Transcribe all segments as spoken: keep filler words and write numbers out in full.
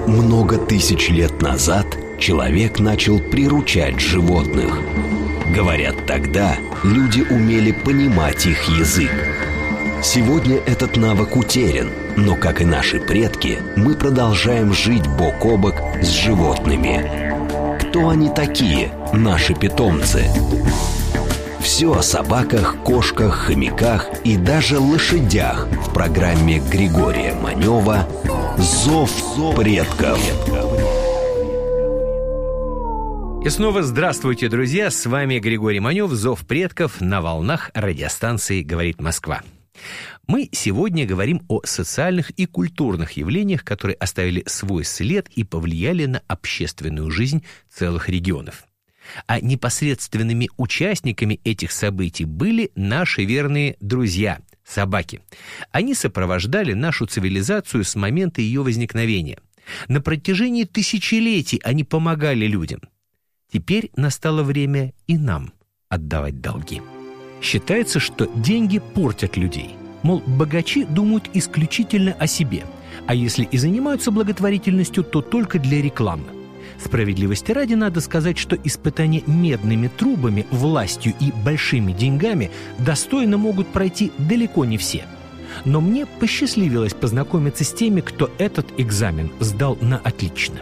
Много тысяч лет назад человек начал приручать животных. Говорят, тогда люди умели понимать их язык. Сегодня этот навык утерян, но, как и наши предки, мы продолжаем жить бок о бок с животными. Кто они такие, наши питомцы? Все о собаках, кошках, хомяках и даже лошадях в программе Григория Манева «Зов предков». И снова здравствуйте, друзья! С вами Григорий Манев, «Зов предков» на волнах радиостанции «Говорит Москва». Мы сегодня говорим о социальных и культурных явлениях, которые оставили свой след и повлияли на общественную жизнь целых регионов. А непосредственными участниками этих событий были наши верные друзья – собаки. Они сопровождали нашу цивилизацию с момента ее возникновения. На протяжении тысячелетий они помогали людям. Теперь настало время и нам отдавать долги. Считается, что деньги портят людей. Мол, богачи думают исключительно о себе, а если и занимаются благотворительностью, то только для рекламы. Справедливости ради надо сказать, что испытания медными трубами, властью и большими деньгами достойно могут пройти далеко не все. Но мне посчастливилось познакомиться с теми, кто этот экзамен сдал на отлично.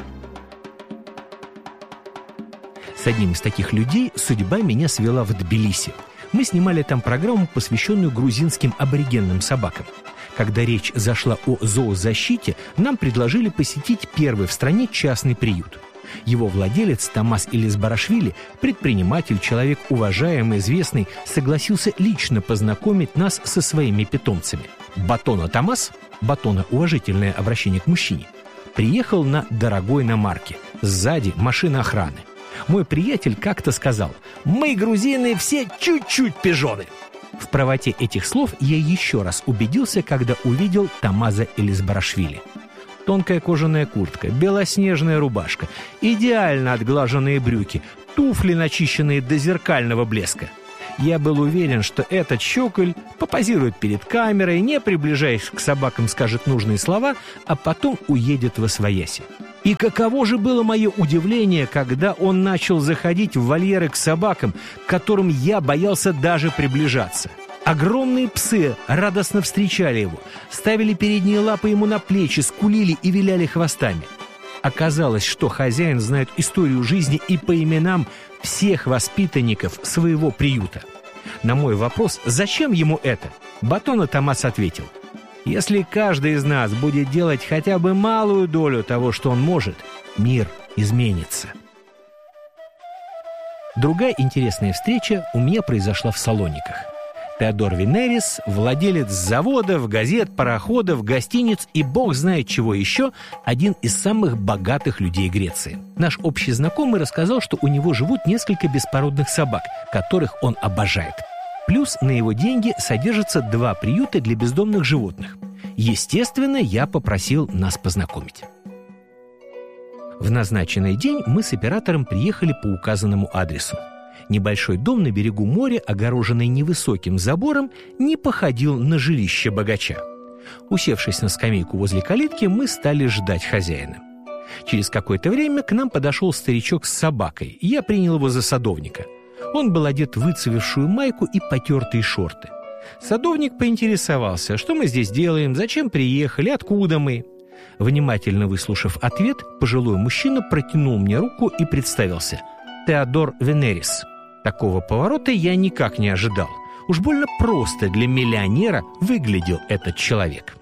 С одним из таких людей судьба меня свела в Тбилиси. Мы снимали там программу, посвященную грузинским аборигенным собакам. Когда речь зашла о зоозащите, нам предложили посетить первый в стране частный приют. Его владелец Томас Элизбарашвили, предприниматель, человек уважаемый, известный, согласился лично познакомить нас со своими питомцами. Батона Томас, Батона — уважительное обращение к мужчине, приехал на дорогой иномарке. Сзади машина охраны. Мой приятель как-то сказал: «Мы, грузины, все чуть-чуть пижоны». В правоте этих слов я еще раз убедился, когда увидел Томаза Элизбарашвили. Тонкая кожаная куртка, белоснежная рубашка, идеально отглаженные брюки, туфли, начищенные до зеркального блеска. Я был уверен, что этот щеголь попозирует перед камерой, не приближаясь к собакам, скажет нужные слова, а потом уедет восвояси. И каково же было мое удивление, когда он начал заходить в вольеры к собакам, к которым я боялся даже приближаться. Огромные псы радостно встречали его, ставили передние лапы ему на плечи, скулили и виляли хвостами. Оказалось, что хозяин знает историю жизни и по именам всех воспитанников своего приюта. На мой вопрос, зачем ему это, Батона Томас ответил: «Если каждый из нас будет делать хотя бы малую долю того, что он может, мир изменится». Другая интересная встреча у меня произошла в Салониках. Теодор Венерис, владелец заводов, газет, пароходов, гостиниц и бог знает чего еще, один из самых богатых людей Греции. Наш общий знакомый рассказал, что у него живут несколько беспородных собак, которых он обожает. Плюс на его деньги содержатся два приюта для бездомных животных. Естественно, я попросил нас познакомить. В назначенный день мы с оператором приехали по указанному адресу. Небольшой дом на берегу моря, огороженный невысоким забором, не походил на жилище богача. Усевшись на скамейку возле калитки, мы стали ждать хозяина. Через какое-то время к нам подошел старичок с собакой, и я принял его за садовника. Он был одет в выцвевшую майку и потертые шорты. Садовник поинтересовался, что мы здесь делаем, зачем приехали, откуда мы. Внимательно выслушав ответ, пожилой мужчина протянул мне руку и представился: Теодор Венерис. Такого поворота я никак не ожидал. Уж больно просто для миллионера выглядел этот человек.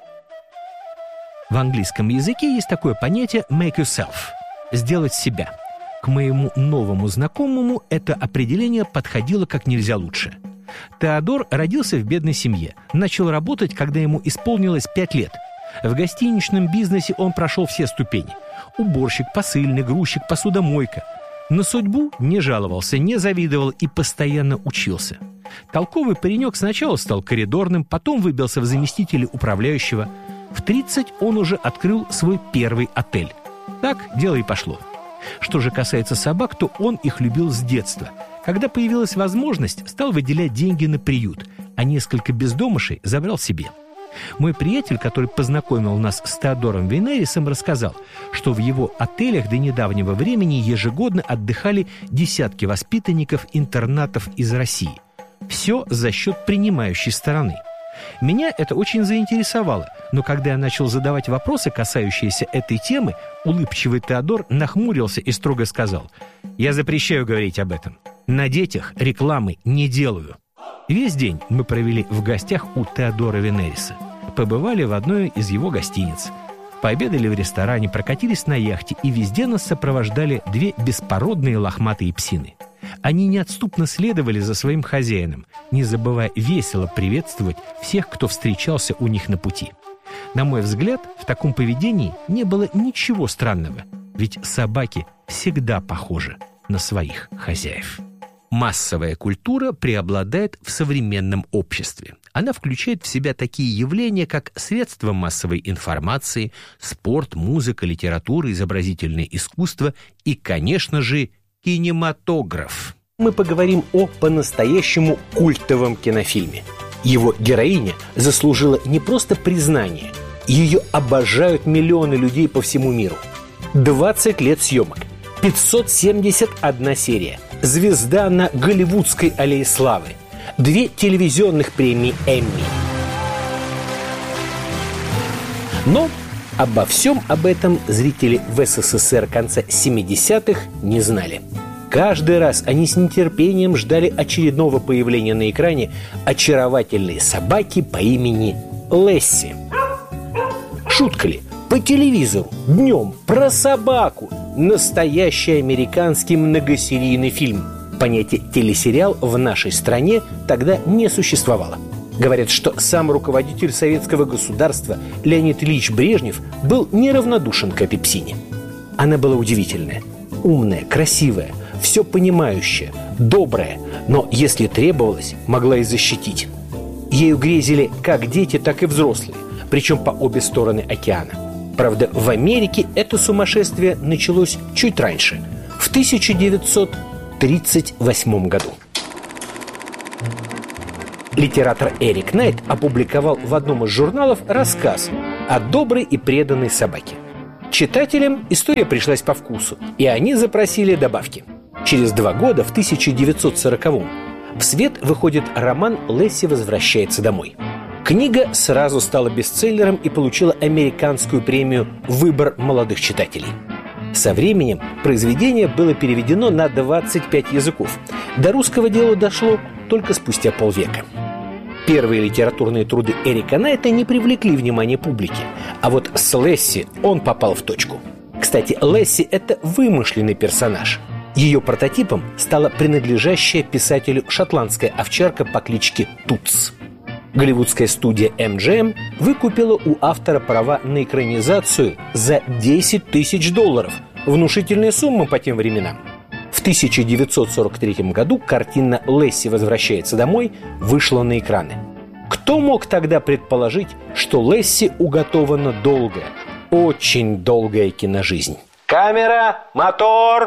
В английском языке есть такое понятие «make yourself» – «сделать себя». К моему новому знакомому это определение подходило как нельзя лучше. Теодор родился в бедной семье, начал работать, когда ему исполнилось пять лет. В гостиничном бизнесе он прошел все ступени – уборщик, посыльный, грузчик, посудомойка. На судьбу не жаловался, не завидовал и постоянно учился. Толковый паренек сначала стал коридорным, потом выбился в заместители управляющего. В тридцать он уже открыл свой первый отель. Так дело и пошло. Что же касается собак, то он их любил с детства. Когда появилась возможность, стал выделять деньги на приют, а несколько бездомышей забрал себе. Мой приятель, который познакомил нас с Теодором Венерисом, рассказал, что в его отелях до недавнего времени ежегодно отдыхали десятки воспитанников интернатов из России. Все за счет принимающей стороны. Меня это очень заинтересовало, но когда я начал задавать вопросы, касающиеся этой темы, улыбчивый Теодор нахмурился и строго сказал: «Я запрещаю говорить об этом. На детях рекламы не делаю». Весь день мы провели в гостях у Теодора Венериса. Побывали в одной из его гостиниц. Пообедали в ресторане, прокатились на яхте, и везде нас сопровождали две беспородные лохматые псины. Они неотступно следовали за своим хозяином, не забывая весело приветствовать всех, кто встречался у них на пути. На мой взгляд, в таком поведении не было ничего странного, ведь собаки всегда похожи на своих хозяев. Массовая культура преобладает в современном обществе. Она включает в себя такие явления, как средства массовой информации, спорт, музыка, литература, изобразительное искусство и, конечно же, кинематограф. Мы поговорим о по-настоящему культовом кинофильме. Его героиня заслужила не просто признание, ее обожают миллионы людей по всему миру. двадцать лет съемок, пятьсот семьдесят одна серия, звезда на Голливудской аллее славы, две телевизионных премии Эмми. Но обо всем об этом зрители в СССР конца семидесятых не знали. Каждый раз они с нетерпением ждали очередного появления на экране очаровательной собаки по имени Лесси. Шутка ли? По телевизору, днем, про собаку. Настоящий американский многосерийный фильм. Понятие «телесериал» в нашей стране тогда не существовало. Говорят, что сам руководитель советского государства Леонид Ильич Брежнев был неравнодушен к этой псине. Она была удивительная, умная, красивая, все понимающая, добрая, но, если требовалось, могла и защитить. Ею грезили как дети, так и взрослые, причем по обе стороны океана. Правда, в Америке это сумасшествие началось чуть раньше, в тысяча девятьсот тридцать восьмом году. Литератор Эрик Найт опубликовал в одном из журналов рассказ о доброй и преданной собаке. Читателям история пришлась по вкусу, и они запросили добавки. Через два года, в тысяча девятьсот сороковом, в свет выходит роман «Лесси возвращается домой». Книга сразу стала бестселлером и получила американскую премию «Выбор молодых читателей». Со временем произведение было переведено на двадцать пять языков. До русского дело дошло только спустя полвека. Первые литературные труды Эрика Найта не привлекли внимания публики, а вот с Лесси он попал в точку. Кстати, Лесси – это вымышленный персонаж. Ее прототипом стала принадлежащая писателю шотландская овчарка по кличке Тутс. Голливудская студия эм джи эм выкупила у автора права на экранизацию за десять тысяч долларов. Внушительная сумма по тем временам. В тысяча девятьсот сорок третьем году картина «Лесси возвращается домой» вышла на экраны. Кто мог тогда предположить, что Лесси уготована долгая, очень долгая киножизнь? Камера, мотор!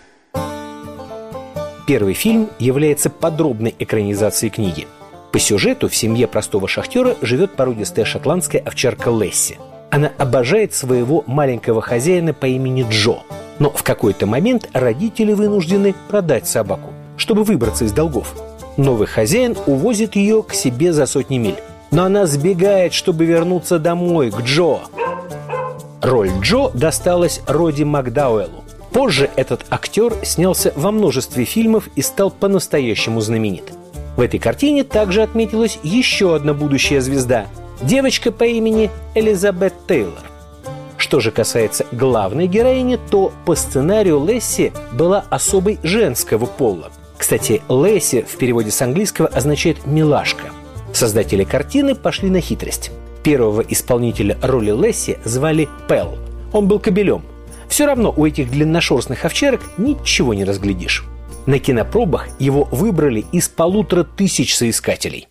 Первый фильм является подробной экранизацией книги. По сюжету в семье простого шахтера живет породистая шотландская овчарка Лесси. Она обожает своего маленького хозяина по имени Джо. Но в какой-то момент родители вынуждены продать собаку, чтобы выбраться из долгов. Новый хозяин увозит ее к себе за сотни миль. Но она сбегает, чтобы вернуться домой, к Джо. Роль Джо досталась Роди Макдауэллу. Позже этот актер снялся во множестве фильмов и стал по-настоящему знаменит. В этой картине также отметилась еще одна будущая звезда – девочка по имени Элизабет Тейлор. Что же касается главной героини, то по сценарию Лесси была особой женского пола. Кстати, Лесси в переводе с английского означает «милашка». Создатели картины пошли на хитрость. Первого исполнителя роли Лесси звали Пэл. Он был кобелем. Все равно у этих длинношерстных овчарок ничего не разглядишь. На кинопробах его выбрали из полутора тысяч соискателей.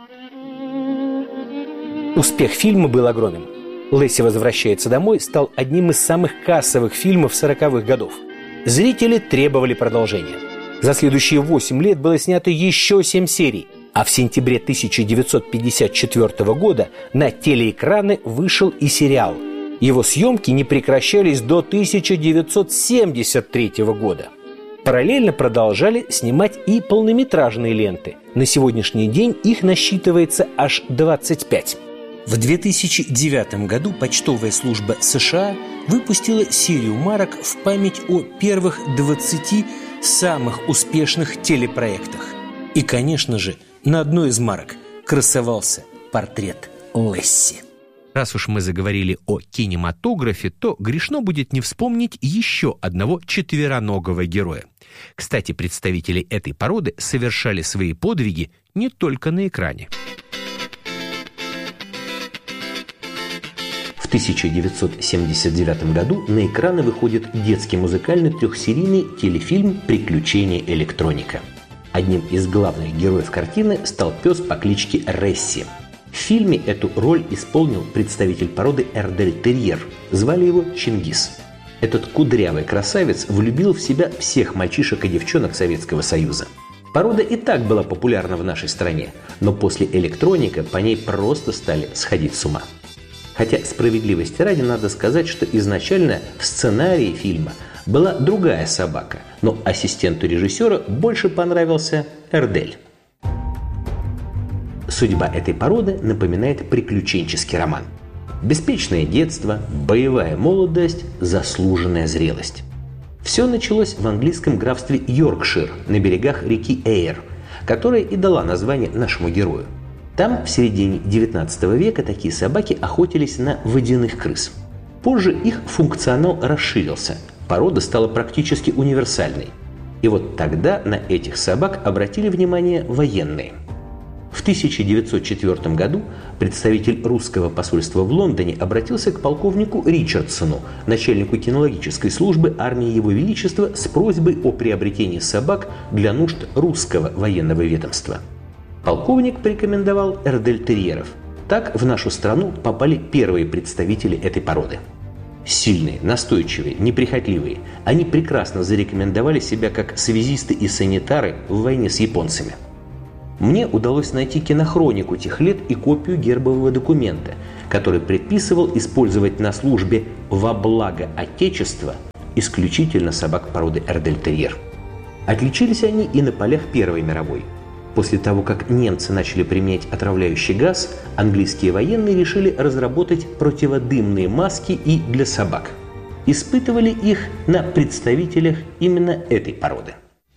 Успех фильма был огромен. «Лесси возвращается домой» стал одним из самых кассовых фильмов сороковых годов. Зрители требовали продолжения. За следующие восемь лет было снято еще семь серий. А в сентябре тысяча девятьсот пятьдесят четвёртого года на телеэкраны вышел и сериал. Его съемки не прекращались до тысяча девятьсот семьдесят третьего года. Параллельно продолжали снимать и полнометражные ленты. На сегодняшний день их насчитывается аж двадцать пять. В две тысячи девятом году почтовая служба США выпустила серию марок в память о первых двадцати самых успешных телепроектах. И, конечно же, на одной из марок красовался портрет Лесси. Раз уж мы заговорили о кинематографе, то грешно будет не вспомнить еще одного четвероногого героя. Кстати, представители этой породы совершали свои подвиги не только на экране. В тысяча девятьсот семьдесят девятом году на экраны выходит детский музыкальный трехсерийный телефильм «Приключения электроника». Одним из главных героев картины стал пес по кличке Ресси. В фильме эту роль исполнил представитель породы эрдель-терьер. Звали его Чингис. Этот кудрявый красавец влюбил в себя всех мальчишек и девчонок Советского Союза. Порода и так была популярна в нашей стране, но после электроника по ней просто стали сходить с ума. Хотя справедливости ради надо сказать, что изначально в сценарии фильма была другая собака, но ассистенту режиссера больше понравился Эрдель. Судьба этой породы напоминает приключенческий роман. Беспечное детство, боевая молодость, заслуженная зрелость. Все началось в английском графстве Йоркшир на берегах реки Эйр, которая и дала название нашему герою. Там в середине девятнадцатого века такие собаки охотились на водяных крыс. Позже их функционал расширился, порода стала практически универсальной. И вот тогда на этих собак обратили внимание военные. В тысяча девятьсот четвёртом году представитель русского посольства в Лондоне обратился к полковнику Ричардсону, начальнику кинологической службы армии Его Величества, с просьбой о приобретении собак для нужд русского военного ведомства. Полковник порекомендовал эрдель-терьеров. Так в нашу страну попали первые представители этой породы. Сильные, настойчивые, неприхотливые, они прекрасно зарекомендовали себя как связисты и санитары в войне с японцами. Мне удалось найти кинохронику тех лет и копию гербового документа, который предписывал использовать на службе во благо Отечества исключительно собак породы эрдель-терьер. Отличились они и на полях Первой мировой. После того, как немцы начали применять отравляющий газ, английские военные решили разработать противодымные маски и для собак. Испытывали их на представителях именно этой породы.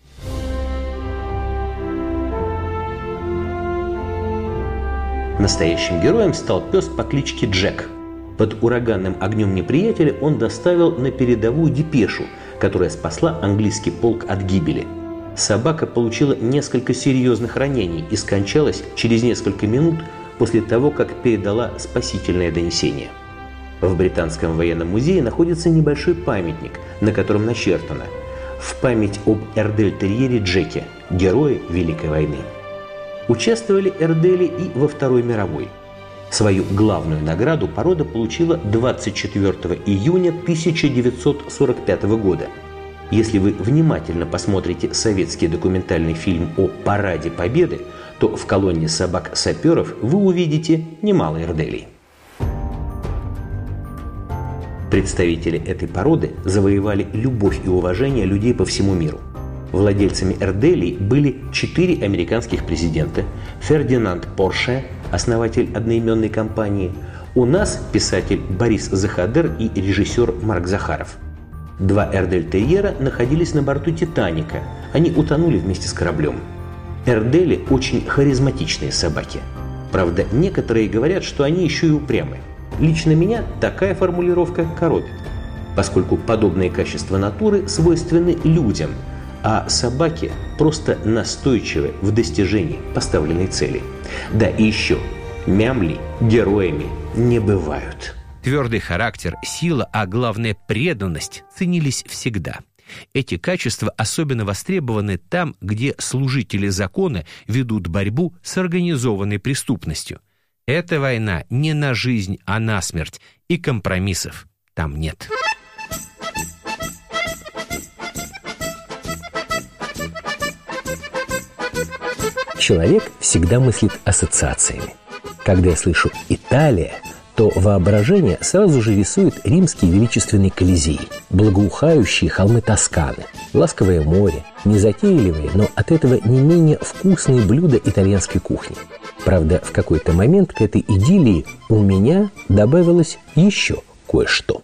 Настоящим героем стал пес по кличке Джек. Под ураганным огнем неприятеля он доставил на передовую депешу, которая спасла английский полк от гибели. Собака получила несколько серьезных ранений и скончалась через несколько минут после того, как передала спасительное донесение. В Британском военном музее находится небольшой памятник, на котором начертано: «В память об эрдель-терьере Джеке, герое Великой войны». Участвовали эрдели и во Второй мировой. Свою главную награду порода получила двадцать четвёртого июня тысяча девятьсот сорок пятого года. Если вы внимательно посмотрите советский документальный фильм о Параде Победы, то в колонне собак-саперов вы увидите немало эрделей. Представители этой породы завоевали любовь и уважение людей по всему миру. Владельцами эрделей были четыре американских президента: Фердинанд Порше, основатель одноименной компании, у нас писатель Борис Захадер и режиссер Марк Захаров. Два эрдель-терьера находились на борту «Титаника», они утонули вместе с кораблем. Эрдели очень харизматичные собаки. Правда, некоторые говорят, что они еще и упрямы. Лично меня такая формулировка коробит, поскольку подобные качества натуры свойственны людям, а собаки просто настойчивы в достижении поставленной цели. Да и еще, мямли героями не бывают. Твердый характер, сила, а главное преданность ценились всегда. Эти качества особенно востребованы там, где служители закона ведут борьбу с организованной преступностью. Эта война не на жизнь, а на смерть, и компромиссов там нет. Человек всегда мыслит ассоциациями. Когда я слышу «Италия», то воображение сразу же рисует римские величественные Колизеи, благоухающие холмы Тосканы, ласковое море, незатейливые, но от этого не менее вкусные блюда итальянской кухни. Правда, в какой-то момент к этой идиллии у меня добавилось еще кое-что.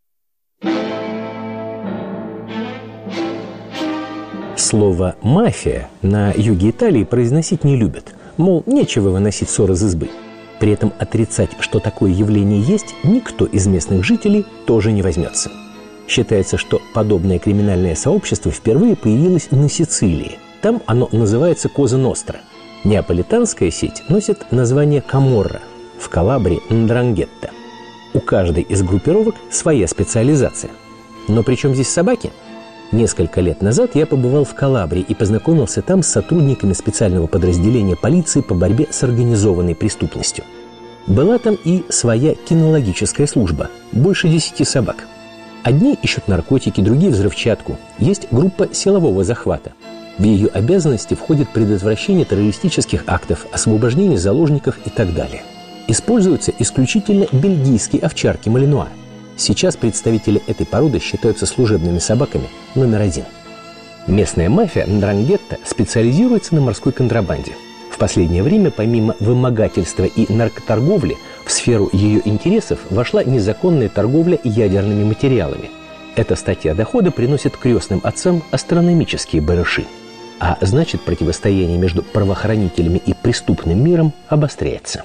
Слово «мафия» на юге Италии произносить не любят. Мол, нечего выносить ссор из избы. При этом отрицать, что такое явление есть, никто из местных жителей тоже не возьмется. Считается, что подобное криминальное сообщество впервые появилось на Сицилии. Там оно называется Коза Ностра. Неаполитанская сеть носит название Каморра, в Калабрии – Ндрангетта. У каждой из группировок своя специализация. Но при чем здесь собаки? Несколько лет назад я побывал в Калабрии и познакомился там с сотрудниками специального подразделения полиции по борьбе с организованной преступностью. Была там и своя кинологическая служба, больше десяти собак. Одни ищут наркотики, другие – взрывчатку. Есть группа силового захвата. В ее обязанности входит предотвращение террористических актов, освобождение заложников и так далее. Используются исключительно бельгийские овчарки малинуа. Сейчас представители этой породы считаются служебными собаками номер один. Местная мафия Ндрангетта специализируется на морской контрабанде. В последнее время, помимо вымогательства и наркоторговли, в сферу ее интересов вошла незаконная торговля ядерными материалами. Эта статья дохода приносит крестным отцам астрономические барыши. А значит, противостояние между правоохранителями и преступным миром обостряется.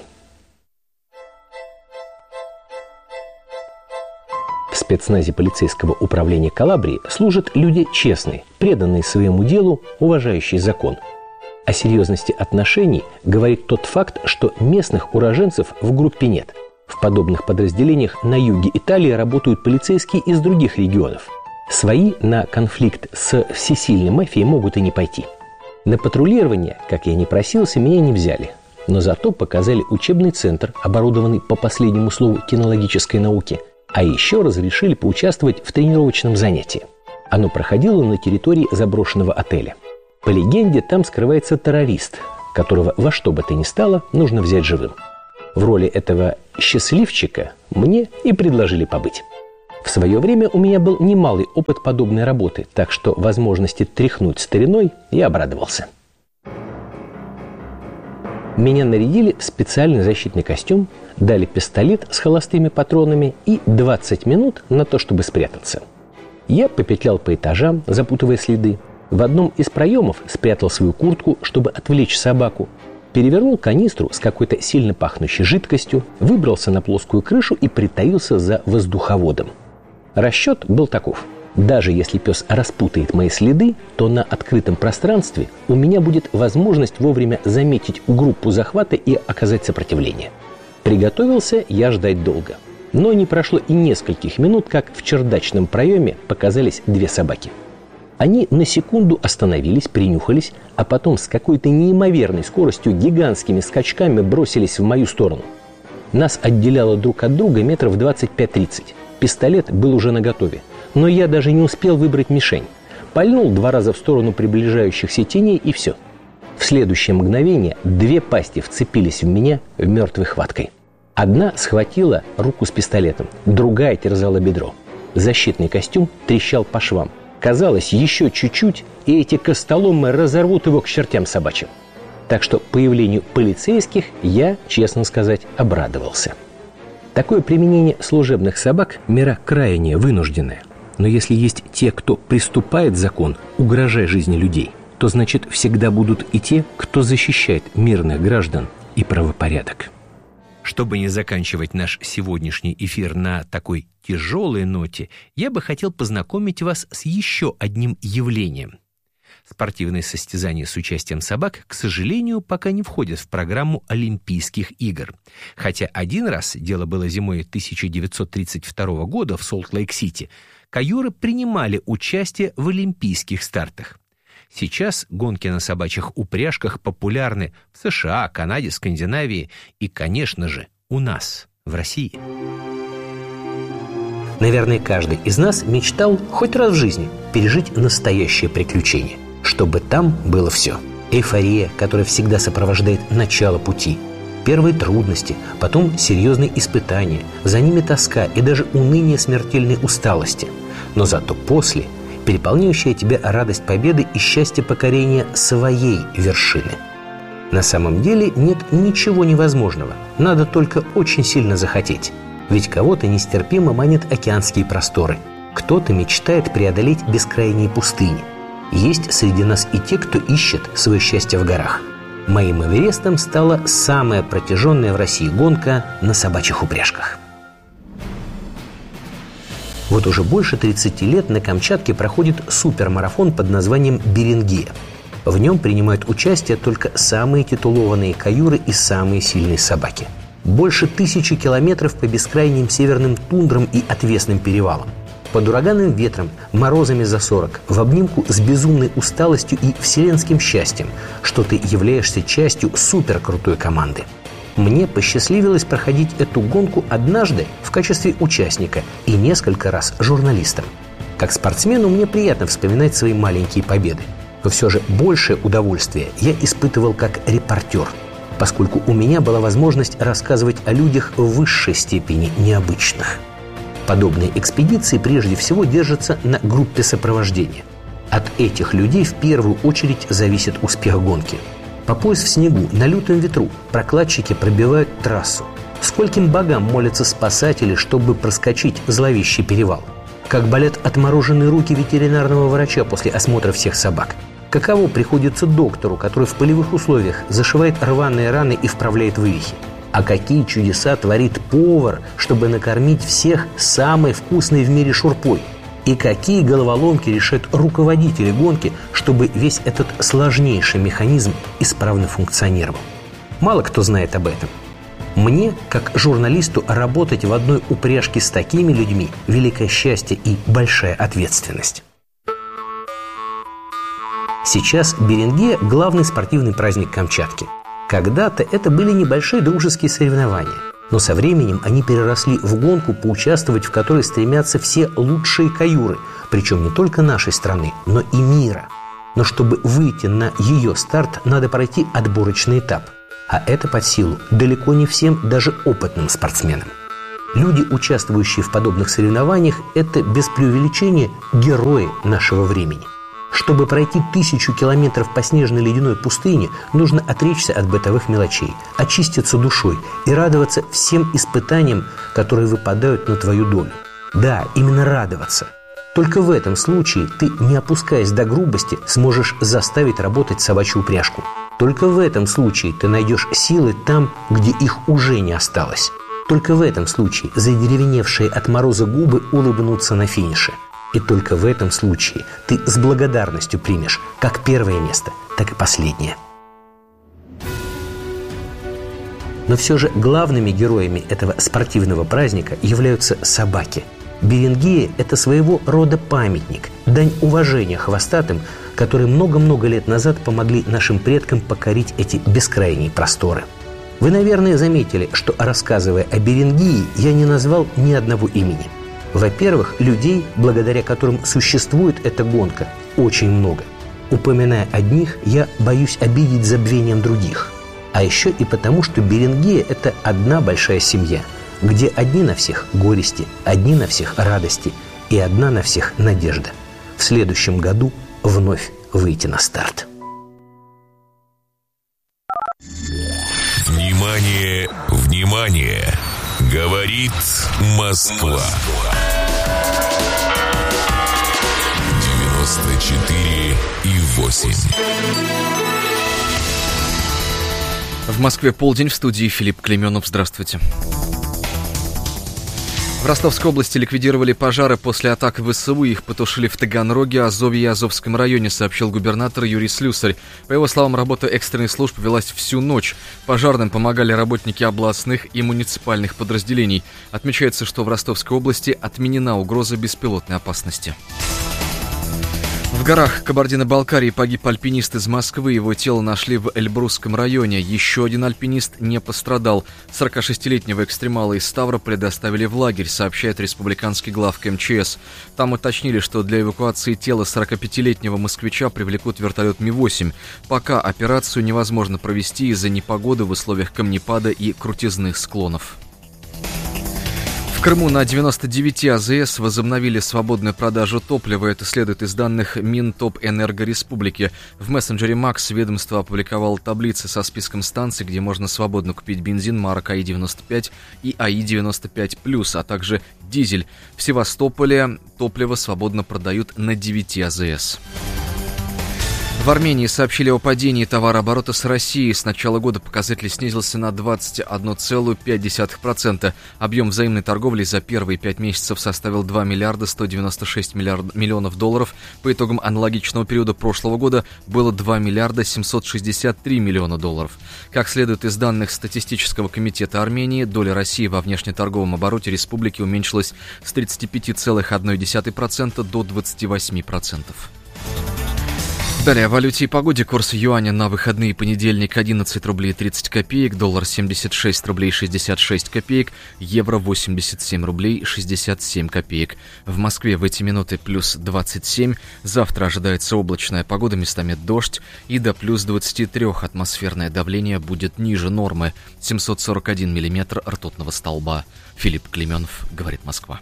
В спецназе полицейского управления Калабрии служат люди честные, преданные своему делу, уважающие закон. О серьезности отношений говорит тот факт, что местных уроженцев в группе нет. В подобных подразделениях на юге Италии работают полицейские из других регионов. Свои на конфликт с всесильной мафией могут и не пойти. На патрулирование, как я ни просился, меня не взяли. Но зато показали учебный центр, оборудованный по последнему слову кинологической науки, а еще разрешили поучаствовать в тренировочном занятии. Оно проходило на территории заброшенного отеля. По легенде, там скрывается террорист, которого во что бы то ни стало нужно взять живым. В роли этого счастливчика мне и предложили побыть. В свое время у меня был немалый опыт подобной работы, так что возможности тряхнуть стариной я обрадовался. Меня нарядили в специальный защитный костюм, дали пистолет с холостыми патронами и двадцать минут на то, чтобы спрятаться. Я попетлял по этажам, запутывая следы. В одном из проемов спрятал свою куртку, чтобы отвлечь собаку. Перевернул канистру с какой-то сильно пахнущей жидкостью, выбрался на плоскую крышу и притаился за воздуховодом. Расчет был таков. Даже если пес распутает мои следы, то на открытом пространстве у меня будет возможность вовремя заметить группу захвата и оказать сопротивление. Приготовился я ждать долго. Но не прошло и нескольких минут, как в чердачном проеме показались две собаки. Они на секунду остановились, принюхались, а потом с какой-то неимоверной скоростью гигантскими скачками бросились в мою сторону. Нас отделяло друг от друга метров двадцать пять тридцать. Пистолет был уже наготове, но я даже не успел выбрать мишень. Пальнул два раза в сторону приближающихся теней, и все. В следующее мгновение две пасти вцепились в меня в мертвой хваткой. Одна схватила руку с пистолетом, другая терзала бедро. Защитный костюм трещал по швам. Казалось, еще чуть-чуть, и эти костоломы разорвут его к чертям собачьим. Так что появлению полицейских я, честно сказать, обрадовался. Такое применение служебных собак – мера крайне вынужденная. Но если есть те, кто приступает закон, угрожая жизни людей, то значит всегда будут и те, кто защищает мирных граждан и правопорядок. Чтобы не заканчивать наш сегодняшний эфир на такой тяжелой ноте, я бы хотел познакомить вас с еще одним явлением. Спортивные состязания с участием собак, к сожалению, пока не входят в программу Олимпийских игр. Хотя один раз, дело было зимой тысяча девятьсот тридцать второго года в Солт-Лейк-Сити, кайюры принимали участие в олимпийских стартах. Сейчас гонки на собачьих упряжках популярны в США, Канаде, Скандинавии и, конечно же, у нас, в России. Наверное, каждый из нас мечтал хоть раз в жизни пережить настоящее приключение, чтобы там было все. эйфория, которая всегда сопровождает начало пути, первые трудности, потом серьезные испытания, за ними тоска и даже уныние смертельной усталости. Но зато после – переполняющая тебя радость победы и счастье покорения своей вершины. На самом деле нет ничего невозможного, надо только очень сильно захотеть. Ведь кого-то нестерпимо манят океанские просторы, кто-то мечтает преодолеть бескрайние пустыни. Есть среди нас и те, кто ищет свое счастье в горах. Моим Эверестом стала самая протяженная в России гонка на собачьих упряжках. Вот уже больше тридцати лет на Камчатке проходит супермарафон под названием «Берингея». В нем принимают участие только самые титулованные каюры и самые сильные собаки. Больше тысячи километров по бескрайним северным тундрам и отвесным перевалам. Под ураганным ветром, морозами за сорок, в обнимку с безумной усталостью и вселенским счастьем, что ты являешься частью суперкрутой команды. Мне посчастливилось проходить эту гонку однажды в качестве участника и несколько раз журналистом. Как спортсмену мне приятно вспоминать свои маленькие победы. Но все же большее удовольствие я испытывал как репортер, поскольку у меня была возможность рассказывать о людях в высшей степени необычных. Подобные экспедиции прежде всего держатся на группе сопровождения. От этих людей в первую очередь зависит успех гонки. По пояс в снегу, на лютом ветру прокладчики пробивают трассу. Скольким богам молятся спасатели, чтобы проскочить зловещий перевал. Как болят отмороженные руки ветеринарного врача после осмотра всех собак. Каково приходится доктору, который в полевых условиях зашивает рваные раны и вправляет вывихи. А какие чудеса творит повар, чтобы накормить всех самой вкусной в мире шурпой. И какие головоломки решают руководители гонки, чтобы весь этот сложнейший механизм исправно функционировал. Мало кто знает об этом. Мне, как журналисту, работать в одной упряжке с такими людьми – великое счастье и большая ответственность. Сейчас Берингея – главный спортивный праздник Камчатки. Когда-то это были небольшие дружеские соревнования, но со временем они переросли в гонку, поучаствовать в которой стремятся все лучшие каюры, причем не только нашей страны, но и мира. Но чтобы выйти на ее старт, надо пройти отборочный этап. А это под силу далеко не всем, даже опытным спортсменам. Люди, участвующие в подобных соревнованиях, это без преувеличения герои нашего времени. Чтобы пройти тысячу километров по снежной ледяной пустыне, нужно отречься от бытовых мелочей, очиститься душой и радоваться всем испытаниям, которые выпадают на твою долю. Да, именно радоваться. Только в этом случае ты, не опускаясь до грубости, сможешь заставить работать собачью упряжку. Только в этом случае ты найдешь силы там, где их уже не осталось. Только в этом случае задеревеневшие от мороза губы улыбнутся на финише. И только в этом случае ты с благодарностью примешь как первое место, так и последнее. Но все же главными героями этого спортивного праздника являются собаки. Берингея – это своего рода памятник, дань уважения хвостатым, которые много-много лет назад помогли нашим предкам покорить эти бескрайние просторы. Вы, наверное, заметили, что, рассказывая о Берингее, я не назвал ни одного имени. Во-первых, людей, благодаря которым существует эта гонка, очень много. Упоминая одних, я боюсь обидеть забвением других. А еще и потому, что Берингея – это одна большая семья, где одни на всех горести, одни на всех радости и одна на всех надежда. В следующем году вновь выйти на старт. Внимание, внимание! Говорит Москва. девяносто четыре и восемь. В Москве полдень, в студии Филипп Клеменов. Здравствуйте. В Ростовской области ликвидировали пожары после атак ВСУ. Их потушили в Таганроге, Азове и Азовском районе, сообщил губернатор Юрий Слюсарь. По его словам, работа экстренных служб велась всю ночь. Пожарным помогали работники областных и муниципальных подразделений. Отмечается, что в Ростовской области отменена угроза беспилотной опасности. В горах Кабардино-Балкарии погиб альпинист из Москвы. Его тело нашли в Эльбрусском районе. Еще один альпинист не пострадал. сорокашестилетнего экстремала из Ставрополя доставили в лагерь, сообщает республиканский главк эм че эс. Там уточнили, что для эвакуации тела сорокапятилетнего москвича привлекут вертолет Ми восемь. Пока операцию невозможно провести из-за непогоды в условиях камнепада и крутизных склонов. В Крыму на девяноста девяти а зэ эс возобновили свободную продажу топлива. Это следует из данных Минтопэнерго Республики. В мессенджере Макс ведомство опубликовало таблицы со списком станций, где можно свободно купить бензин марок а и девяносто пять и а и девяносто пять плюс, а также дизель. В Севастополе топливо свободно продают на девяти а зэ эс. В Армении сообщили о падении товарооборота с Россией. С начала года показатель снизился на двадцать одна целая пять десятых процента. Объем взаимной торговли за первые пять месяцев составил два миллиарда сто девяносто шесть миллионов долларов. По итогам аналогичного периода прошлого года было два миллиарда семьсот шестьдесят три миллиона долларов. Как следует из данных Статистического комитета Армении, доля России во внешнеторговом обороте республики уменьшилась с тридцати пяти целых одной десятой процента до двадцати восьми процентов. Далее о валюте и погоде. Курс юаня на выходные: понедельник одиннадцать рублей тридцать копеек, доллар семьдесят шесть рублей шестьдесят шесть копеек, евро восемьдесят семь рублей шестьдесят семь копеек. В Москве в эти минуты плюс двадцать семь. Завтра ожидается облачная погода, местами дождь, и до плюс двадцати трёх атмосферное давление будет ниже нормы. семьсот сорок один миллиметр ртутного столба. Филипп Клеменов, говорит Москва.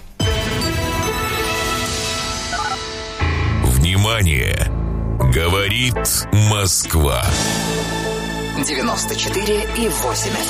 Внимание! Говорит Москва. девяносто четыре и восемь эф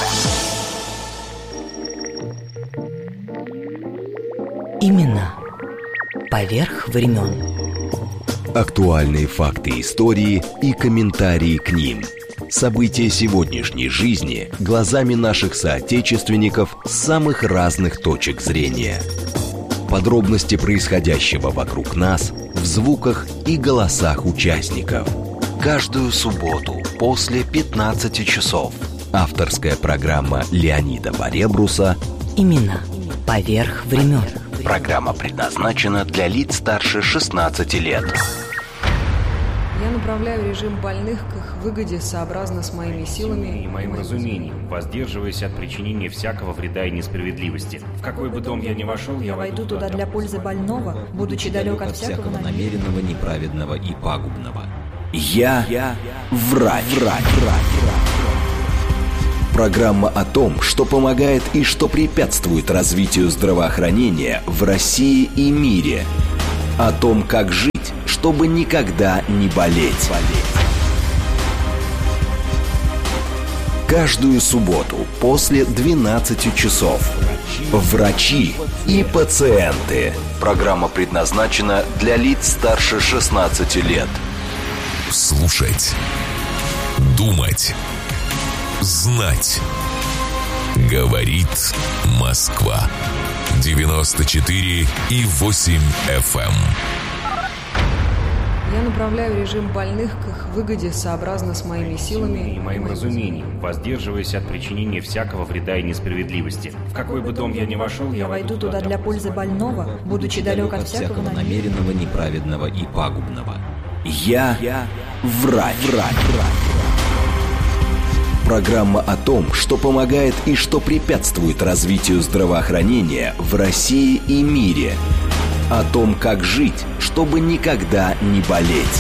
эм. Имена поверх времен. Актуальные факты истории и комментарии к ним. События сегодняшней жизни глазами наших соотечественников с самых разных точек зрения. Подробности происходящего вокруг нас в звуках и голосах участников. Каждую субботу после пятнадцати часов. Авторская программа Леонида Баребруса «Имена поверх времен». Программа предназначена для лиц старше шестнадцати лет. Я направляю режим больных к их выгоде сообразно с моими силами и моим разумением, воздерживаясь от причинения всякого вреда и несправедливости. В какой бы дом я ни вошел, я войду туда для пользы больного, будучи далек от всякого намеренного, неправедного и пагубного. Я, я врач. врач. Программа о том, что помогает и что препятствует развитию здравоохранения в России и мире. О том, как жить, чтобы никогда не болеть. Каждую субботу после двенадцати часов. Врачи и пациенты. Программа предназначена для лиц старше шестнадцати лет. Слушать, думать, знать. Говорит Москва. девяносто четыре и восемь эф эм. Я направляю режим больных к их выгоде сообразно с моими силами и моим разумением, воздерживаясь от причинения всякого вреда и несправедливости. В какой бы дом я ни вошел, я войду туда для пользы больного, будучи далек от всякого намеренного, неправедного и пагубного. Я, я врач. врач. Программа о том, что помогает и что препятствует развитию здравоохранения в России и мире. О том, как жить, чтобы никогда не болеть.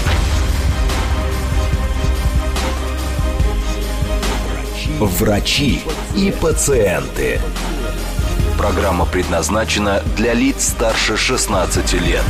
Врачи и пациенты. Программа предназначена для лиц старше шестнадцати лет.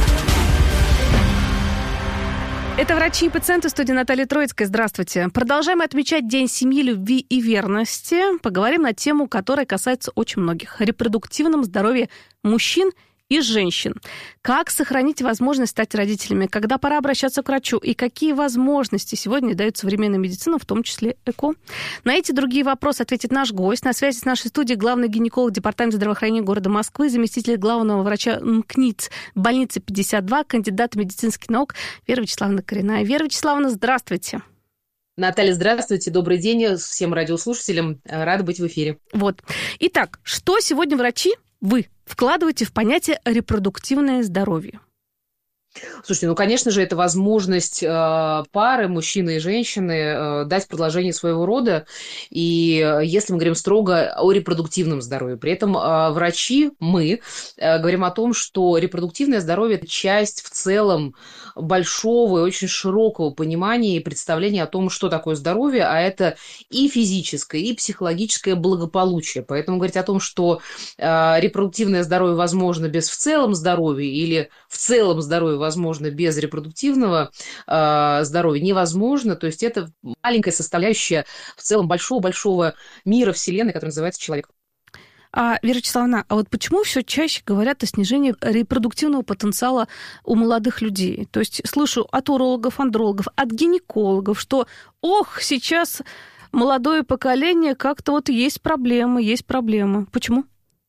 Это врачи и пациенты, студии Наталья Троицкая. Здравствуйте. Продолжаем отмечать День семьи, любви и верности. Поговорим на тему, которая касается очень многих. Репродуктивном здоровье мужчин и женщин. Как сохранить возможность стать родителями? Когда пора обращаться к врачу? И какие возможности сегодня дает современная медицина, в том числе ЭКО? На эти и другие вопросы ответит наш гость. На связи с нашей студией главный гинеколог Департамента здравоохранения города Москвы, заместитель главного врача МКНИЦ больницы пятьдесят два, кандидат медицинских наук Вера Вячеславовна Коренная. Вера Вячеславовна, здравствуйте. Наталья, здравствуйте, добрый день всем радиослушателям. Рада быть в эфире. Вот. Итак, что сегодня врачи, вы, вкладываете в понятие репродуктивное здоровье? Слушайте, ну, конечно же, это возможность э, пары, мужчины и женщины, э, дать продолжение своего рода. И э, если мы говорим строго о репродуктивном здоровье, при этом э, врачи, мы, э, говорим о том, что репродуктивное здоровье – это часть в целом большого и очень широкого понимания и представления о том, что такое здоровье, а это и физическое, и психологическое благополучие. Поэтому говорить о том, что э, репродуктивное здоровье возможно без в целом здоровья или в целом здоровье возможно без репродуктивного э, здоровья, невозможно. То есть это маленькая составляющая в целом большого-большого мира Вселенной, который называется человек. А, Вера Вячеславовна, а вот почему все чаще говорят о снижении репродуктивного потенциала у молодых людей? То есть слышу от урологов, андрологов, от гинекологов, что ох, сейчас молодое поколение как-то вот есть проблемы, есть проблемы. Почему?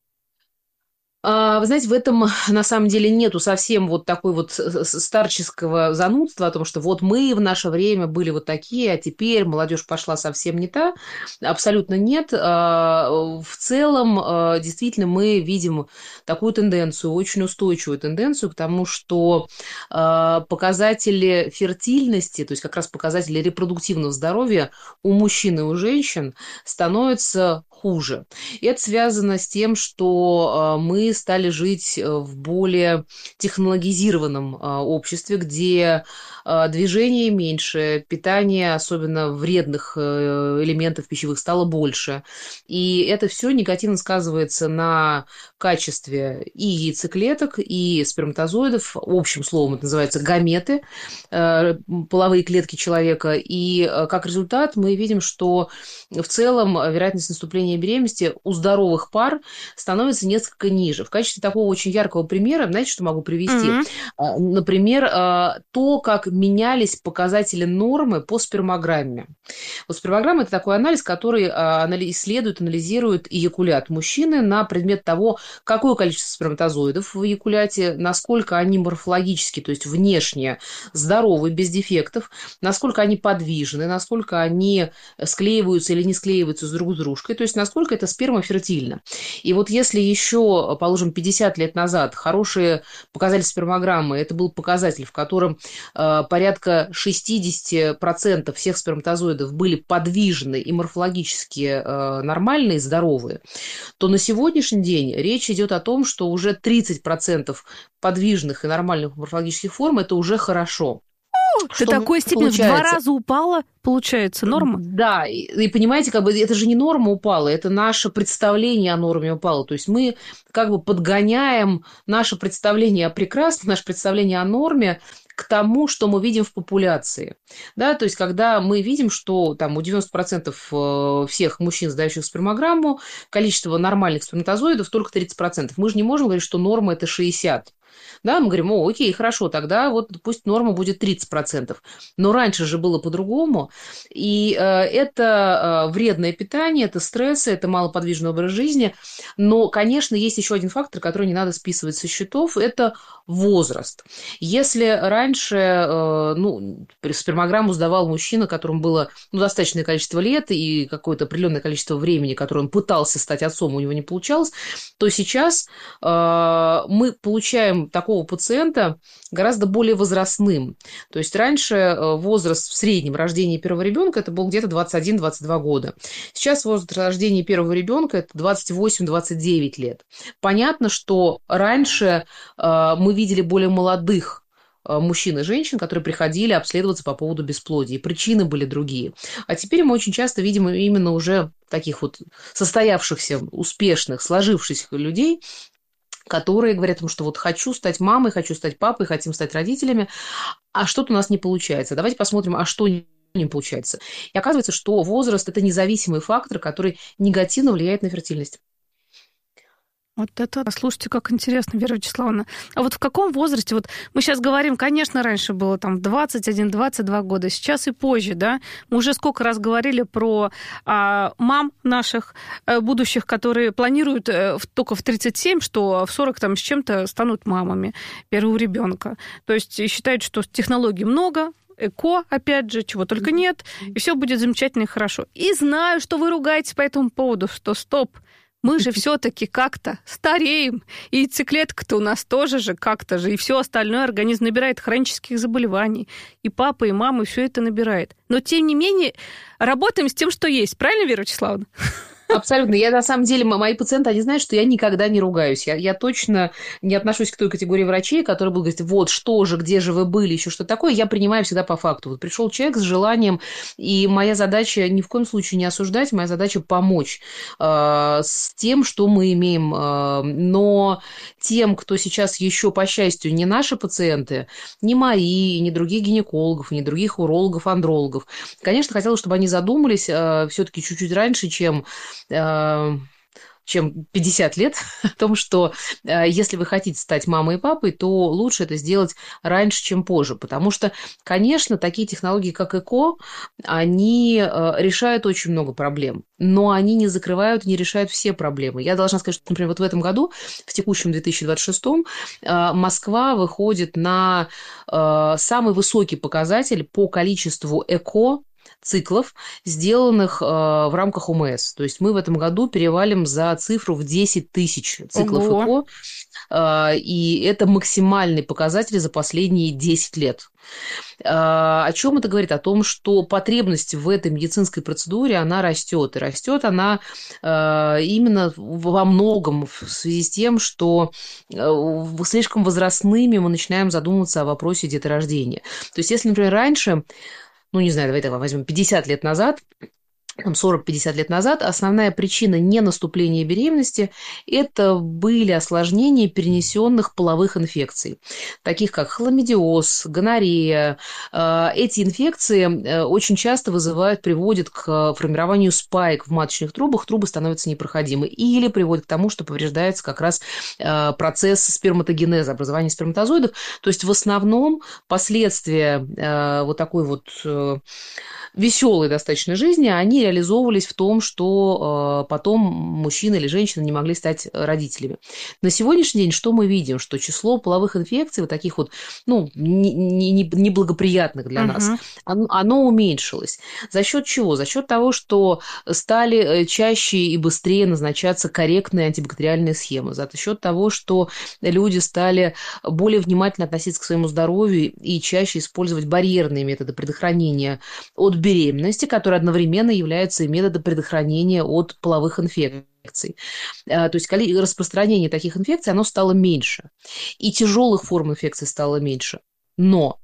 Вы знаете, в этом на самом деле нету совсем вот такой вот старческого занудства о том, что вот мы в наше время были вот такие, а теперь молодежь пошла совсем не та. Абсолютно нет. В целом, действительно, мы видим такую тенденцию, очень устойчивую тенденцию к тому, что показатели фертильности, то есть как раз показатели репродуктивного здоровья у мужчин и у женщин становятся хуже. И это связано с тем, что мы стали жить в более технологизированном обществе, где движения меньше, питание, особенно вредных элементов пищевых, стало больше. И это все негативно сказывается на качестве и яйцеклеток, и сперматозоидов. Общим словом это называется гаметы, половые клетки человека. И как результат мы видим, что в целом вероятность наступления беременности у здоровых пар становится несколько ниже. В качестве такого очень яркого примера, знаете, что могу привести? Mm-hmm. Например, то, как менялись показатели нормы по спермограмме. Вот спермограмма – это такой анализ, который исследует, анализирует эякулят мужчины на предмет того, какое количество сперматозоидов в эякуляте, насколько они морфологически, то есть внешне здоровы, без дефектов, насколько они подвижны, насколько они склеиваются или не склеиваются друг с дружкой, то есть насколько эта сперма фертильна. И вот если еще, положим, пятьдесят лет назад хорошие показатели спермограммы, это был показатель, в котором э, порядка шестьдесят процентов всех сперматозоидов были подвижны и морфологически э, нормальные, здоровые, то на сегодняшний день речь идет о том, что уже тридцать процентов подвижных и нормальных морфологических форм – это уже хорошо. До такой степени в два раза упала, получается, норма? Да, и, и понимаете, как бы это же не норма упала, это наше представление о норме упало. То есть мы как бы подгоняем наше представление о прекрасном, наше представление о норме к тому, что мы видим в популяции. Да, то есть когда мы видим, что там у девяноста процентов всех мужчин, сдающих спермограмму, количество нормальных сперматозоидов только тридцать процентов. Мы же не можем говорить, что норма – это шестьдесят процентов. Да, мы говорим, о, окей, хорошо, тогда вот пусть норма будет тридцать процентов. Но раньше же было по-другому. И э, это э, вредное питание, это стрессы, это малоподвижный образ жизни. Но, конечно, есть еще один фактор, который не надо списывать со счетов, это возраст. Если раньше э, ну, спермограмму сдавал мужчина, которому было ну, достаточное количество лет и какое-то определенное количество времени, которое он пытался стать отцом, у него не получалось, то сейчас э, мы получаем такого пациента гораздо более возрастным. То есть раньше возраст в среднем рождения первого ребенка это был где-то двадцать один - двадцать два года. Сейчас возраст рождения первого ребенка это двадцать восемь - двадцать девять лет. Понятно, что раньше э, мы видели более молодых мужчин и женщин, которые приходили обследоваться по поводу бесплодия. Причины были другие. А теперь мы очень часто видим именно уже таких вот состоявшихся, успешных, сложившихся людей, которые говорят, что вот хочу стать мамой, хочу стать папой, хотим стать родителями, а что-то у нас не получается. Давайте посмотрим, а что не получается. И оказывается, что возраст – это независимый фактор, который негативно влияет на фертильность. Вот это, слушайте, как интересно, Вера Вячеславовна. А вот в каком возрасте, вот мы сейчас говорим, конечно, раньше было там двадцать один - двадцать два года, сейчас и позже, да? Мы уже сколько раз говорили про а, мам наших а, будущих, которые планируют а, в, только в тридцать семь, что в сорок там с чем-то станут мамами первого ребенка. То есть считают, что технологий много, эко, опять же, чего только нет, и все будет замечательно и хорошо. И знаю, что вы ругаетесь по этому поводу, что стоп, Мы же все-таки как-то стареем, и яйцеклетка-то у нас тоже же как-то же, и все остальное организм набирает хронических заболеваний, и папа, и мама все это набирает. Но, тем не менее, работаем с тем, что есть. Правильно, Вера Вячеславовна? Абсолютно. Я, на самом деле, мои пациенты, они знают, что я никогда не ругаюсь. Я, я точно не отношусь к той категории врачей, которые будут говорить, вот, что же, где же вы были, еще что такое. Я принимаю всегда по факту. Вот пришел человек с желанием, и моя задача ни в коем случае не осуждать, моя задача помочь э, с тем, что мы имеем. Э, но тем, кто сейчас еще, по счастью, не наши пациенты, не мои, не других гинекологов, не других урологов, андрологов, конечно, хотелось, чтобы они задумались э, все-таки чуть-чуть раньше, чем... чем пятьдесят лет, о том, что если вы хотите стать мамой и папой, то лучше это сделать раньше, чем позже. Потому что, конечно, такие технологии, как ЭКО, они решают очень много проблем, но они не закрывают, не решают все проблемы. Я должна сказать, что, например, вот в этом году, в текущем две тысячи двадцать шестом, Москва выходит на самый высокий показатель по количеству ЭКО циклов, сделанных э, в рамках ОМС. То есть мы в этом году перевалим за цифру в десять тысяч циклов ЭКО, э, и это максимальный показатель за последние десять лет. Э, о чем это говорит? О том, что потребность в этой медицинской процедуре, она растет. И растет она э, именно во многом в связи с тем, что э, слишком возрастными мы начинаем задумываться о вопросе деторождения. То есть если, например, раньше, ну, не знаю, давайте возьмем пятьдесят лет назад, сорок-пятьдесят лет назад, основная причина ненаступления беременности – это были осложнения перенесенных половых инфекций, таких как хламидиоз, гонорея. Эти инфекции очень часто вызывают, приводят к формированию спаек в маточных трубах, трубы становятся непроходимы, или приводят к тому, что повреждается как раз процесс сперматогенеза, образования сперматозоидов. То есть в основном последствия вот такой вот веселой достаточно жизни, они реализовывались в том, что э, потом мужчина или женщина не могли стать родителями. На сегодняшний день что мы видим? Что число половых инфекций, вот таких вот, ну, неблагоприятных для uh-huh. нас, оно, оно уменьшилось. За счет чего? За счет того, что стали чаще и быстрее назначаться корректные антибактериальные схемы. За счет того, что люди стали более внимательно относиться к своему здоровью и чаще использовать барьерные методы предохранения от беременности, которые одновременно являются методом предохранения от половых инфекций. То есть распространение таких инфекций, оно стало меньше. И тяжелых форм инфекций стало меньше. Но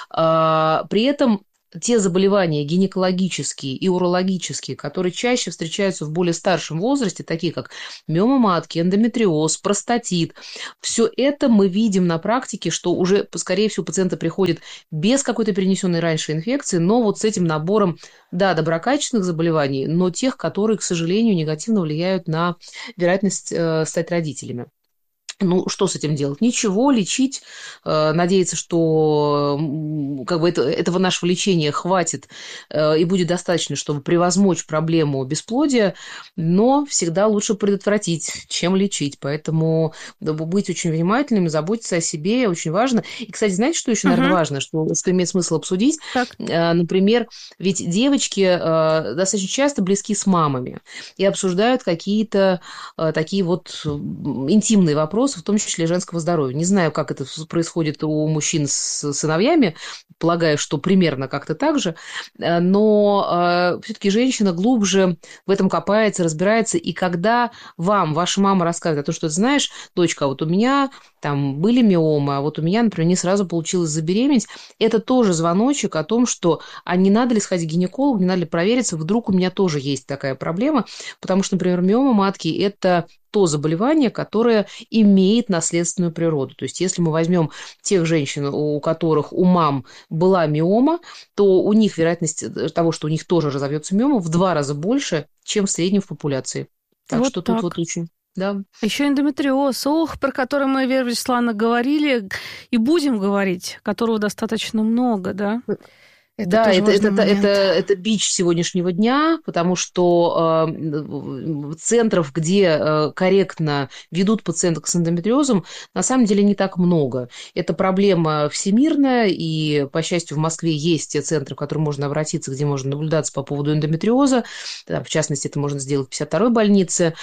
при этом те заболевания гинекологические и урологические, которые чаще встречаются в более старшем возрасте, такие как миома матки, эндометриоз, простатит, все это мы видим на практике, что уже, скорее всего, пациенты приходят без какой-то перенесенной раньше инфекции, но вот с этим набором, да, доброкачественных заболеваний, но тех, которые, к сожалению, негативно влияют на вероятность э, стать родителями. Ну, что с этим делать? Ничего, лечить, э, надеяться, что как бы это, этого нашего лечения хватит э, и будет достаточно, чтобы превозмочь проблему бесплодия, но всегда лучше предотвратить, чем лечить. Поэтому быть очень внимательными, заботиться о себе очень важно. И, кстати, знаете, что еще, наверное, uh-huh. важно, что, что имеет смысл обсудить? Э, например, ведь девочки э, достаточно часто близки с мамами и обсуждают какие-то э, такие вот интимные вопросы, в том числе женского здоровья. Не знаю, как это происходит у мужчин с сыновьями, полагаю, что примерно как-то так же, но э, все-таки женщина глубже в этом копается, разбирается, и когда вам ваша мама рассказывает о том, что ты знаешь, дочка, вот у меня там были миомы, а вот у меня, например, не сразу получилось забеременеть, это тоже звоночек о том, что а не надо ли сходить к гинекологу, не надо ли провериться, вдруг у меня тоже есть такая проблема, потому что, например, миома матки – это то заболевание, которое имеет наследственную природу. То есть, если мы возьмем тех женщин, у которых у мам была миома, то у них вероятность того, что у них тоже разовьется миома, в два раза больше, чем в среднем в популяции. Так вот что так. Тут вот очень... Да. Еще эндометриоз, ох, про который мы, Вера Вячеславовна, говорили и будем говорить, которого достаточно много, да? Это да, это, это, это, это, это бич сегодняшнего дня, потому что э, центров, где э, корректно ведут пациенток с эндометриозом, на самом деле не так много. Это проблема всемирная, и, по счастью, в Москве есть те центры, в которые можно обратиться, где можно наблюдаться по поводу эндометриоза. В частности, это можно сделать в пятьдесят второй больнице.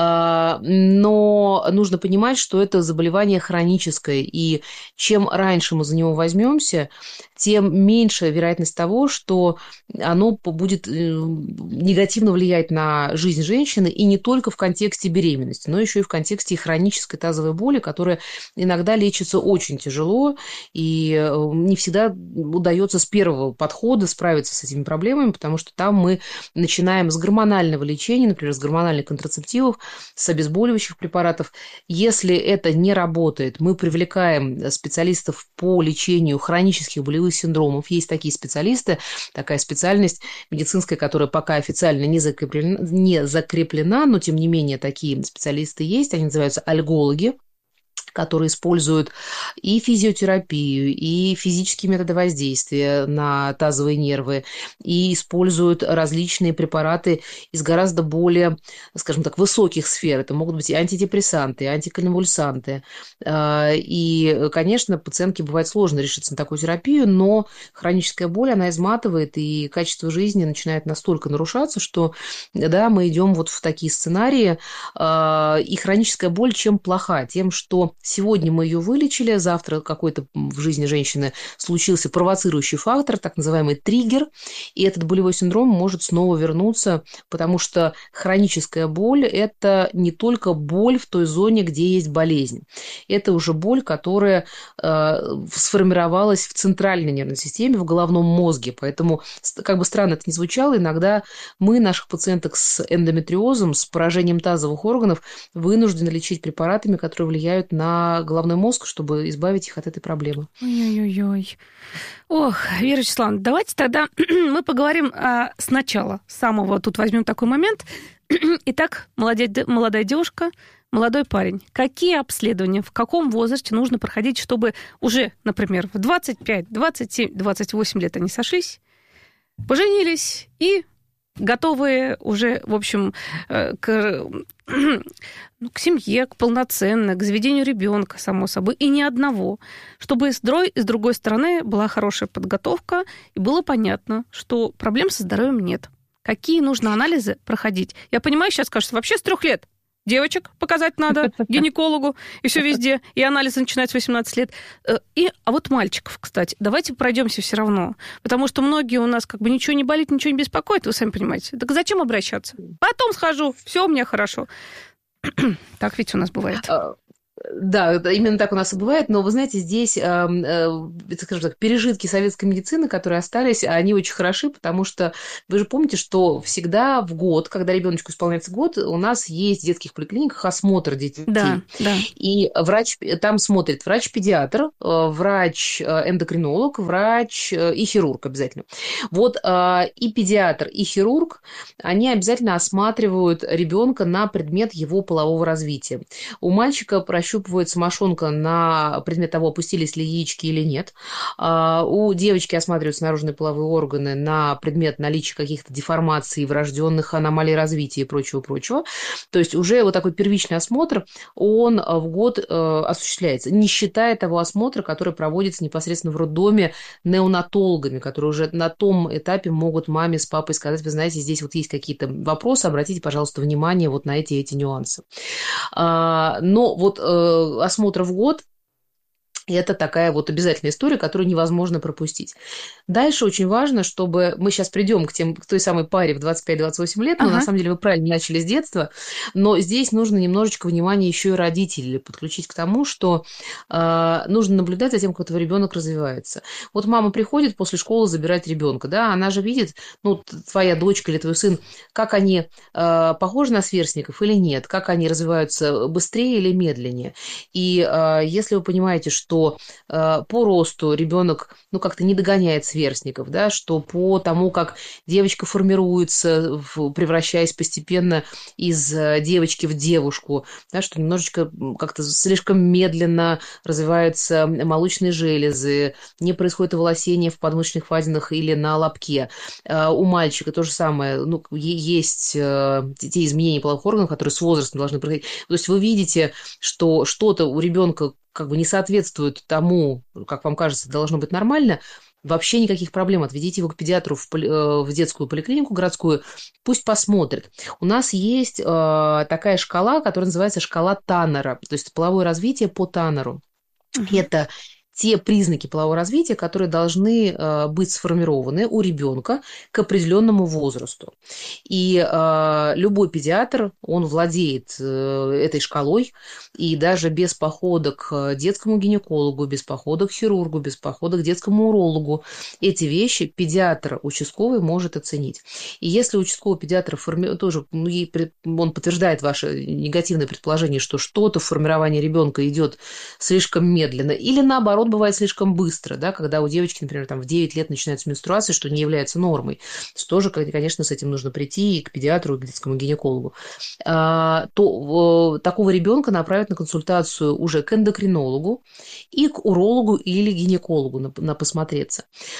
Но нужно понимать, что это заболевание хроническое, и чем раньше мы за него возьмемся, тем меньше вероятность того, что оно будет негативно влиять на жизнь женщины, и не только в контексте беременности, но еще и в контексте хронической тазовой боли, которая иногда лечится очень тяжело, и не всегда удается с первого подхода справиться с этими проблемами, потому что там мы начинаем с гормонального лечения, например, с гормональных контрацептивов, с обезболивающих препаратов. Если это не работает, мы привлекаем специалистов по лечению хронических болевых синдромов. Есть такие специалисты, такая специальность медицинская, которая пока официально не закреплена, не закреплена, но тем не менее такие специалисты есть, они называются альгологи, которые используют и физиотерапию, и физические методы воздействия на тазовые нервы, и используют различные препараты из гораздо более, скажем так, высоких сфер. Это могут быть и антидепрессанты, и антиконвульсанты. И, конечно, пациентке бывает сложно решиться на такую терапию, но хроническая боль, она изматывает, и качество жизни начинает настолько нарушаться, что, да, мы идем вот в такие сценарии. И хроническая боль чем плоха? Тем, что сегодня мы ее вылечили, завтра какой-то в жизни женщины случился провоцирующий фактор, так называемый триггер, и этот болевой синдром может снова вернуться, потому что хроническая боль – это не только боль в той зоне, где есть болезнь. Это уже боль, которая э, сформировалась в центральной нервной системе, в головном мозге. Поэтому, как бы странно это ни звучало, иногда мы наших пациенток с эндометриозом, с поражением тазовых органов вынуждены лечить препаратами, которые влияют на головной мозг, чтобы избавить их от этой проблемы. Ой-ой-ой. Ох, Вера Вячеславовна, давайте тогда мы поговорим а, сначала, с самого, тут возьмем такой момент. Итак, молодая, молодая девушка, молодой парень. Какие обследования, в каком возрасте нужно проходить, чтобы уже, например, в двадцать пять, двадцать семь, двадцать восемь лет они сошлись, поженились и готовые уже, в общем, к, ну, к семье, к полноценной, к заведению ребенка, само собой, и ни одного. Чтобы с другой, с другой стороны была хорошая подготовка, и было понятно, что проблем со здоровьем нет. Какие нужно анализы проходить? Я понимаю, сейчас скажут, вообще с трех лет. Девочек показать надо гинекологу, и все везде, и анализы начинают с восемнадцати лет. И, а вот мальчиков, кстати, давайте пройдемся все равно, потому что многие у нас как бы ничего не болит, ничего не беспокоит, вы сами понимаете. Так зачем обращаться? Потом схожу, все у меня хорошо. Так ведь у нас бывает. Да, именно так у нас и бывает, но вы знаете, здесь, э, э, скажем так, пережитки советской медицины, которые остались, они очень хороши, потому что вы же помните, что всегда в год, когда ребеночку исполняется год, у нас есть в детских поликлиниках осмотр детей. Да, да. И врач там смотрит врач-педиатр, врач-эндокринолог, врач и хирург обязательно. Вот и педиатр, и хирург, они обязательно осматривают ребенка на предмет его полового развития. У мальчика прощупывается мошонка на предмет того, опустились ли яички или нет. У девочки осматриваются наружные половые органы на предмет наличия каких-то деформаций, врожденных аномалий развития и прочего-прочего. То есть уже вот такой первичный осмотр, он в год осуществляется, не считая того осмотра, который проводится непосредственно в роддоме неонатологами, которые уже на том этапе могут маме с папой сказать, вы знаете, здесь вот есть какие-то вопросы, обратите, пожалуйста, внимание вот на эти эти нюансы. Но вот осмотр в год – это такая вот обязательная история, которую невозможно пропустить. Дальше очень важно, чтобы мы сейчас придем к, тем, к той самой паре в двадцать пять - двадцать восемь лет, но ага. на самом деле вы правильно начали с детства, но здесь нужно немножечко внимания еще и родителей подключить к тому, что э, нужно наблюдать за тем, как твой ребенок развивается. Вот мама приходит после школы забирать ребенка, да, она же видит, ну, твоя дочка или твой сын, как они э, похожи на сверстников или нет, как они развиваются быстрее или медленнее. И э, если вы понимаете, что что э, по росту ребенок, ну, как-то не догоняет сверстников, да, что по тому, как девочка формируется, в, превращаясь постепенно из э, девочки в девушку, да, что немножечко как-то слишком медленно развиваются молочные железы, не происходит оволосение в подмышечных впадинах или на лобке. Э, у мальчика то же самое, ну, есть э, те изменения половых органов, которые с возрастом должны происходить. То есть вы видите, что что-то у ребенка как бы не соответствует тому, как вам кажется, должно быть нормально, вообще никаких проблем. Отведите его к педиатру в, поли, в детскую поликлинику городскую, пусть посмотрит. У нас есть э, такая шкала, которая называется шкала Таннера, то есть половое развитие по Таннеру. Mm-hmm. Это те признаки полового развития, которые должны э, быть сформированы у ребенка к определенному возрасту. И э, любой педиатр, он владеет э, этой шкалой, и даже без похода к детскому гинекологу, без похода к хирургу, без похода к детскому урологу, эти вещи педиатр участковый может оценить. И если участковый педиатр форми... тоже, ну, он подтверждает ваше негативное предположение, что что-то в формировании ребенка идет слишком медленно, или наоборот, бывает слишком быстро, да, когда у девочки, например, там, в девять лет начинается менструация, что не является нормой. Тоже, конечно, с этим нужно прийти и к педиатру, и к детскому гинекологу. А, то такого ребенка направят на консультацию уже к эндокринологу и к урологу или гинекологу на, на посмотреться.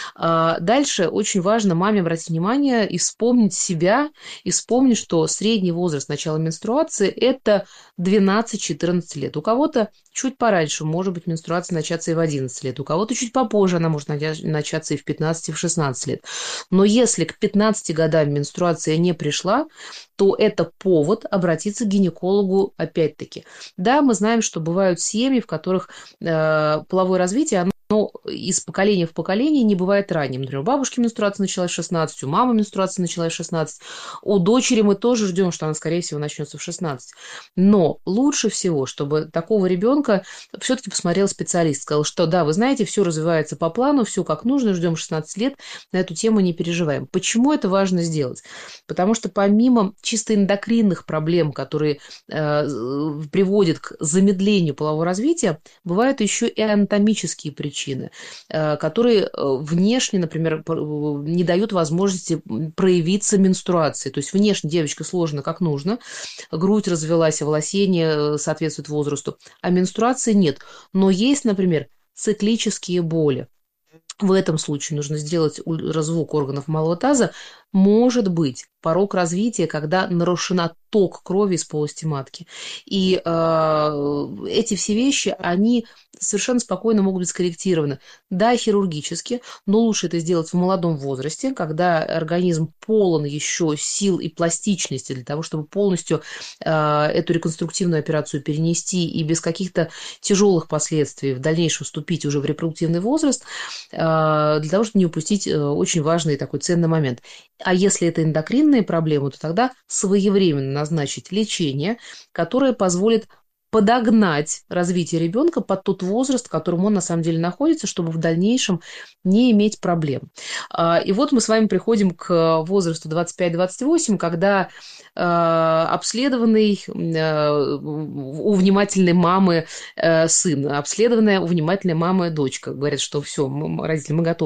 А, дальше очень важно маме обратить внимание и вспомнить себя, и вспомнить, что средний возраст начала менструации – это двенадцать-четырнадцать лет. У кого-то чуть пораньше, может быть, менструация начаться и в одиннадцать лет. У кого-то чуть попозже она может начаться и в пятнадцать, и в шестнадцать лет. Но если к пятнадцати годам менструация не пришла, то это повод обратиться к гинекологу опять-таки. Да, мы знаем, что бывают семьи, в которых э, половое развитие, оно но из поколения в поколение не бывает ранним. Например, у бабушки менструация началась в шестнадцать, у мамы менструация началась в шестнадцать. У дочери мы тоже ждем, что она, скорее всего, начнется в шестнадцать. Но лучше всего, чтобы такого ребенка все-таки посмотрел специалист, сказал, что да, вы знаете, все развивается по плану, все как нужно, ждем шестнадцать лет, на эту тему не переживаем. Почему это важно сделать? Потому что помимо чисто эндокринных проблем, которые э, приводят к замедлению полового развития, бывают еще и анатомические причины. Причины, которые внешне, например, не дают возможности проявиться менструации. То есть внешне девочка сложена как нужно, грудь развилась, оволосение соответствует возрасту, а менструации нет. Но есть, например, циклические боли. В этом случае нужно сделать ультразвук органов малого таза. Может быть порог развития, когда нарушена ток крови из полости матки. И э, эти все вещи, они совершенно спокойно могут быть скорректированы. Да, хирургически, но лучше это сделать в молодом возрасте, когда организм полон еще сил и пластичности для того, чтобы полностью э, эту реконструктивную операцию перенести и без каких-то тяжелых последствий в дальнейшем вступить уже в репродуктивный возраст, э, для того, чтобы не упустить э, очень важный такой ценный момент. А если это эндокринные проблемы, то тогда своевременно назначить лечение, которое позволит подогнать развитие ребенка под тот возраст, в котором он на самом деле находится, чтобы в дальнейшем не иметь проблем. И вот мы с вами приходим к возрасту двадцать пять - двадцать восемь, когда обследованный у внимательной мамы сын, обследованная у внимательной мамы дочка. Говорят, что все, родители, мы готовы